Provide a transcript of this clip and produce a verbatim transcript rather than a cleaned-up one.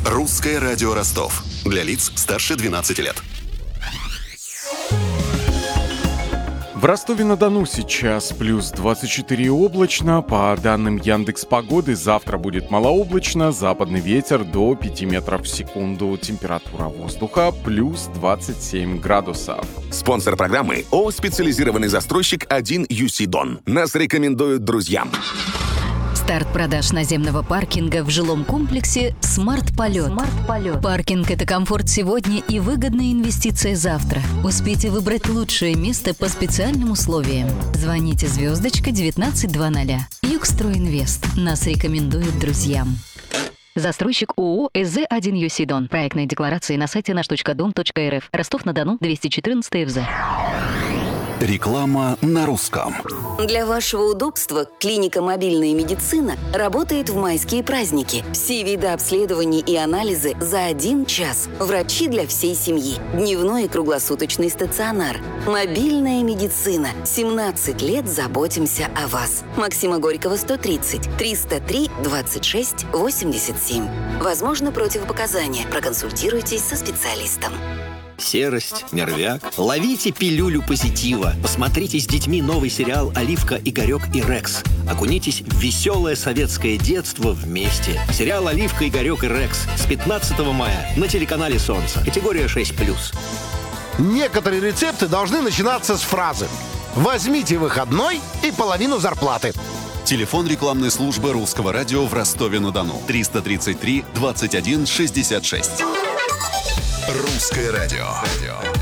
Русское радио Ростов. Для лиц старше двенадцати лет. В Ростове-на-Дону сейчас плюс двадцать четыре облачно. По данным Яндекс.Погоды, завтра будет малооблачно, западный ветер до пяти метров в секунду. Температура воздуха плюс двадцать семь градусов. Спонсор программы ООО «Специализированный застройщик один ю си Дон». Нас рекомендуют друзьям. Старт продаж наземного паркинга в жилом комплексе «Смарт-полет». «Смарт-полет». Паркинг – это комфорт сегодня и выгодная инвестиция завтра. Успейте выбрать лучшее место по специальным условиям. Звоните звездочка девятнадцать двадцать. Югстройинвест. Нас рекомендуют друзьям. Застройщик ООО «СЗ один ю си Дон». Проектные декларации на сайте наш точка дом точка эр эф. Ростов-на-Дону, двести четырнадцать эф зэ. Реклама на русском. Для вашего удобства клиника «Мобильная медицина» работает в майские праздники. Все виды обследований и анализы за один час. Врачи для всей семьи. Дневной и круглосуточный стационар. «Мобильная медицина». семнадцать лет заботимся о вас. Максима Горького, сто тридцать, триста три двадцать шесть восемьдесят семь. Возможно, противопоказания. Проконсультируйтесь со специалистом. Серость, нервяк. Ловите пилюлю позитива. Посмотрите с детьми новый сериал «Оливка, Игорек и Рекс». Окунитесь в веселое советское детство вместе. Сериал «Оливка, Игорек и Рекс» с пятнадцатого мая на телеканале «Солнце». Категория шесть плюс. Некоторые рецепты должны начинаться с фразы «Возьмите выходной и половину зарплаты». Телефон рекламной службы Русского радио в Ростове-на-Дону. триста тридцать три двадцать один шестьдесят шесть. Русское радио.